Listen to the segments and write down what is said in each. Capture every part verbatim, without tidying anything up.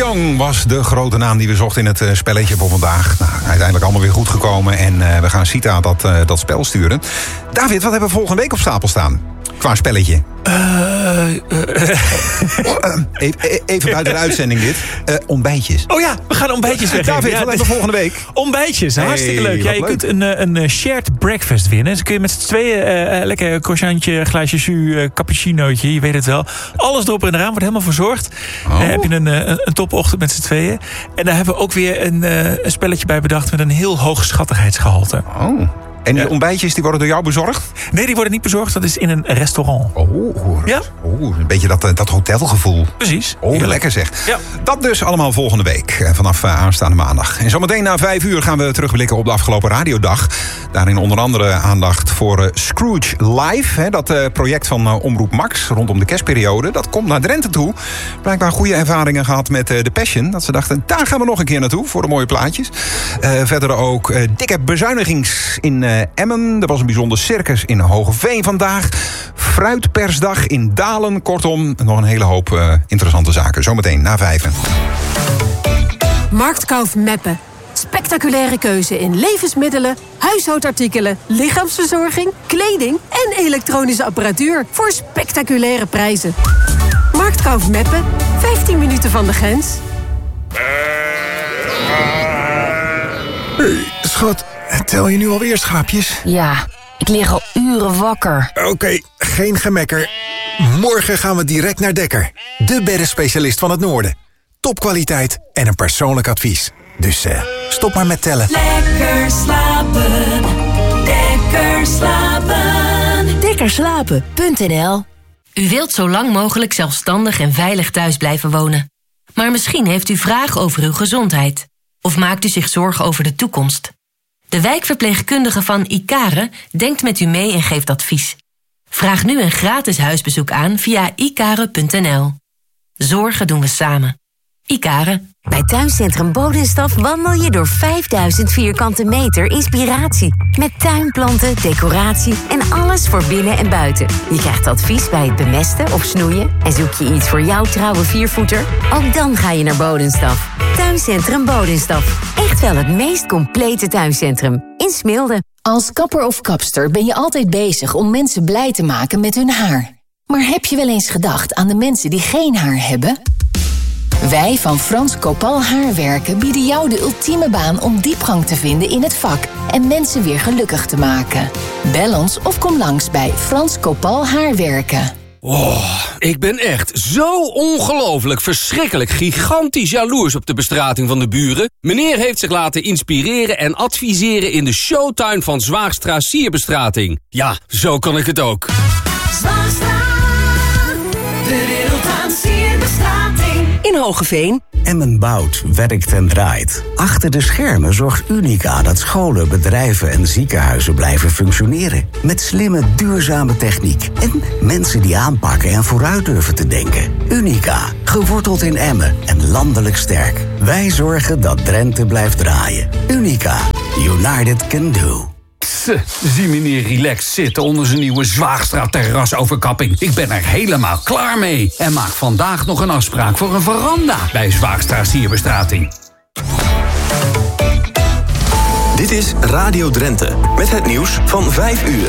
Armstrong was de grote naam die we zochten in het uh, spelletje voor vandaag. Nou, uiteindelijk allemaal weer goed gekomen. En uh, we gaan Sita dat, uh, dat spel sturen. David, wat hebben we volgende week op stapel staan? Qua spelletje. Uh, uh, oh, uh, even, even buiten de uitzending dit. Uh, ontbijtjes. Oh ja, we gaan ontbijtjes weggeven. David, ja, wat hebben we volgende week? Ontbijtjes, hey, hartstikke leuk. Ja, je leuk. kunt een, een shared breakfast winnen. Dus kun je met z'n tweeën uh, lekker croissantje, glaasje jus, uh, cappuccinootje, je weet het wel. Alles erop en eraan, wordt helemaal verzorgd. Oh. Dan heb je een, een, een topochtend met z'n tweeën. En daar hebben we ook weer een, uh, een spelletje bij bedacht met een heel hoog schattigheidsgehalte. Oh. En die ja. ontbijtjes die worden door jou bezorgd? Nee, die worden niet bezorgd. Dat is in een restaurant. Oh, ja? oh een beetje dat, dat hotelgevoel. Precies. Oh, Heerlijk. Lekker zeg. Ja. Dat dus allemaal volgende week, vanaf uh, aanstaande maandag. En zometeen na vijf uur gaan we terugblikken op de afgelopen radiodag. Daarin onder andere aandacht voor uh, Scrooge Live. Hè, dat uh, project van uh, Omroep Max rondom de kerstperiode. Dat komt naar Drenthe toe. Blijkbaar goede ervaringen gehad met uh, de Passion. Dat ze dachten, daar gaan we nog een keer naartoe voor de mooie plaatjes. Uh, verder ook uh, dikke bezuinigings in uh, Emmen. Er was een bijzonder circus in Hogeveen vandaag. Fruitpersdag in Dalen. Kortom, nog een hele hoop uh, interessante zaken. Zometeen na vijven. Marktkauf Meppen. Spectaculaire keuze in levensmiddelen, huishoudartikelen, lichaamsverzorging, kleding en elektronische apparatuur voor spectaculaire prijzen. Marktkauf Meppen. vijftien minuten van de grens. Hey, schat. Tel je nu alweer schaapjes? Ja, ik lig al uren wakker. Oké, okay, geen gemekker. Morgen gaan we direct naar Dekker. De beddenspecialist van het noorden. Topkwaliteit en een persoonlijk advies. Dus uh, stop maar met tellen. Lekker slapen. Lekker slapen. Dekkerslapen punt n l. U wilt zo lang mogelijk zelfstandig en veilig thuis blijven wonen. Maar misschien heeft u vragen over uw gezondheid. Of maakt u zich zorgen over de toekomst. De wijkverpleegkundige van Icare denkt met u mee en geeft advies. Vraag nu een gratis huisbezoek aan via icare punt n l. Zorgen doen we samen. Icare. Bij Tuincentrum Bodenstaf wandel je door vijfduizend vierkante meter inspiratie. Met tuinplanten, decoratie en alles voor binnen en buiten. Je krijgt advies bij het bemesten of snoeien. En zoek je iets voor jouw trouwe viervoeter? Ook dan ga je naar Bodenstaf. Tuincentrum Bodenstaf. Echt wel het meest complete tuincentrum. In Smilde. Als kapper of kapster ben je altijd bezig om mensen blij te maken met hun haar. Maar heb je wel eens gedacht aan de mensen die geen haar hebben? Wij van Frans Copal Haarwerken bieden jou de ultieme baan om diepgang te vinden in het vak en mensen weer gelukkig te maken. Bel ons of kom langs bij Frans Copal Haarwerken. Oh, ik ben echt zo ongelooflijk, verschrikkelijk, gigantisch jaloers op de bestrating van de buren. Meneer heeft zich laten inspireren en adviseren in de showtuin van Zwaagstra Sierbestrating. Ja, zo kan ik het ook. Zwaagstra, de wereld aan sierbestrating. In Hogeveen. Emmen bouwt, werkt en draait. Achter de schermen zorgt Unica dat scholen, bedrijven en ziekenhuizen blijven functioneren. Met slimme, duurzame techniek. En mensen die aanpakken en vooruit durven te denken. Unica, geworteld in Emmen en landelijk sterk. Wij zorgen dat Drenthe blijft draaien. Unica, United can do. Zie meneer relaxed zitten onder zijn nieuwe Zwaagstra terrasoverkapping. Ik ben er helemaal klaar mee. En maak vandaag nog een afspraak voor een veranda bij Zwaagstra Sierbestrating. Dit is Radio Drenthe met het nieuws van vijf uur.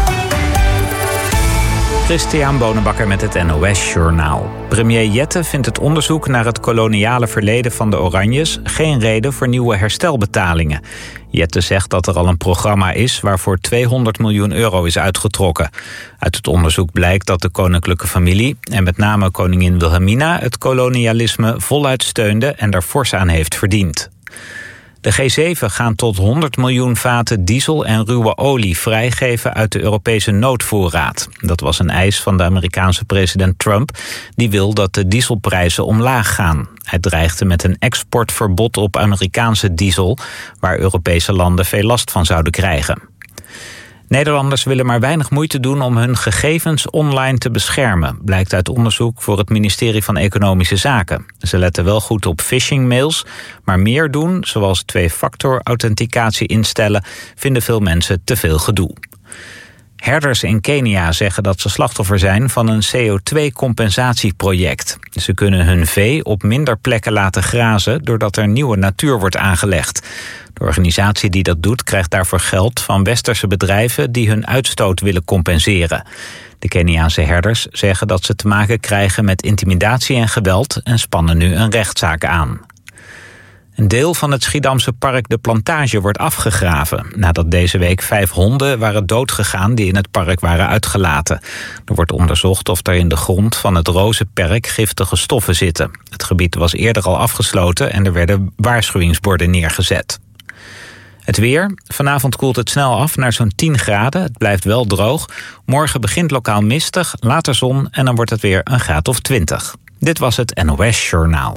Christian Bonenbakker met het N O S-journaal. Premier Jette vindt het onderzoek naar het koloniale verleden van de Oranjes geen reden voor nieuwe herstelbetalingen. Jette zegt dat er al een programma is waarvoor tweehonderd miljoen euro is uitgetrokken. Uit het onderzoek blijkt dat de koninklijke familie, en met name koningin Wilhelmina, het kolonialisme voluit steunde en daar fors aan heeft verdiend. De G zeven gaan tot honderd miljoen vaten diesel en ruwe olie vrijgeven uit de Europese noodvoorraad. Dat was een eis van de Amerikaanse president Trump, die wil dat de dieselprijzen omlaag gaan. Hij dreigde met een exportverbod op Amerikaanse diesel, waar Europese landen veel last van zouden krijgen. Nederlanders willen maar weinig moeite doen om hun gegevens online te beschermen, blijkt uit onderzoek voor het ministerie van Economische Zaken. Ze letten wel goed op phishingmails, maar meer doen, zoals twee-factor authenticatie instellen, vinden veel mensen te veel gedoe. Herders in Kenia zeggen dat ze slachtoffer zijn van een C O twee compensatieproject. Ze kunnen hun vee op minder plekken laten grazen doordat er nieuwe natuur wordt aangelegd. De organisatie die dat doet krijgt daarvoor geld van westerse bedrijven die hun uitstoot willen compenseren. De Keniaanse herders zeggen dat ze te maken krijgen met intimidatie en geweld en spannen nu een rechtszaak aan. Een deel van het Schiedamse park De Plantage wordt afgegraven, nadat deze week vijf honden waren doodgegaan die in het park waren uitgelaten. Er wordt onderzocht of er in de grond van het Rozenperk giftige stoffen zitten. Het gebied was eerder al afgesloten en er werden waarschuwingsborden neergezet. Het weer. Vanavond koelt het snel af naar zo'n tien graden. Het blijft wel droog. Morgen begint lokaal mistig, later zon en dan wordt het weer een graad of twintig. Dit was het N O S Journaal.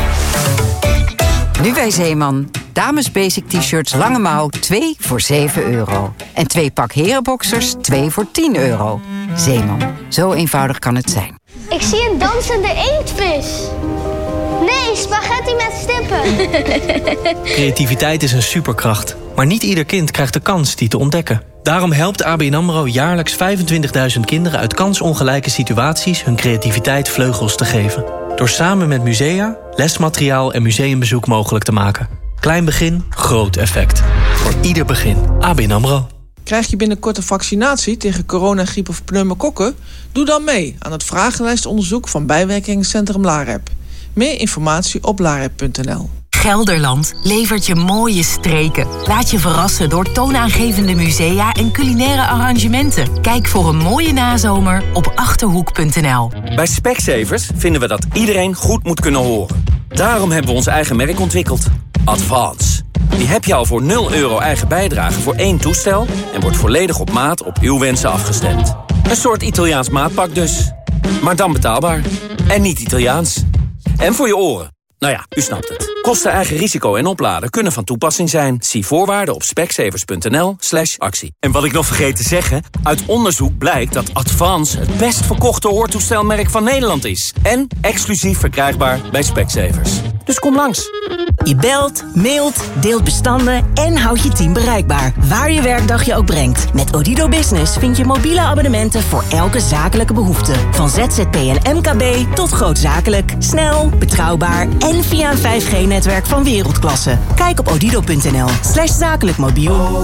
Nu bij Zeeman. Dames basic t-shirts lange mouw twee voor zeven euro. En twee pak herenboxers twee voor tien euro. Zeeman. Zo eenvoudig kan het zijn. Ik zie een dansende inktvis. Nee, spaghetti met stippen. Creativiteit is een superkracht. Maar niet ieder kind krijgt de kans die te ontdekken. Daarom helpt A B N AMRO jaarlijks vijfentwintigduizend kinderen uit kansongelijke situaties hun creativiteit vleugels te geven. Door samen met musea, lesmateriaal en museumbezoek mogelijk te maken. Klein begin, groot effect. Voor ieder begin. A B N AMRO. Krijg je binnenkort een vaccinatie tegen corona, griep of pneumokokken? Doe dan mee aan het vragenlijstonderzoek van Bijwerkingencentrum LAREP. Meer informatie op larep punt n l. Gelderland levert je mooie streken. Laat je verrassen door toonaangevende musea en culinaire arrangementen. Kijk voor een mooie nazomer op achterhoek punt n l. Bij Specsavers vinden we dat iedereen goed moet kunnen horen. Daarom hebben we ons eigen merk ontwikkeld. Advance. Die heb je al voor nul euro eigen bijdrage voor één toestel en wordt volledig op maat op uw wensen afgestemd. Een soort Italiaans maatpak dus. Maar dan betaalbaar. En niet Italiaans. En voor je oren. Nou ja, u snapt het. Kosten, eigen risico en opladen kunnen van toepassing zijn. Zie voorwaarden op specsavers punt n l slash actie. En wat ik nog vergeet te zeggen, uit onderzoek blijkt dat Advance het best verkochte hoortoestelmerk van Nederland is. En exclusief verkrijgbaar bij Specsavers. Dus kom langs. Je belt, mailt, deelt bestanden en houdt je team bereikbaar. Waar je werkdag je ook brengt. Met Odido Business vind je mobiele abonnementen voor elke zakelijke behoefte. Van Z Z P en M K B tot grootzakelijk. Snel, betrouwbaar en via een vijf G netwerk van wereldklasse. Kijk op odido punt n l slash zakelijk mobiel.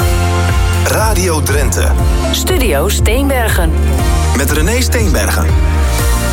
Radio Drenthe. Studio Steenbergen. Met René Steenbergen.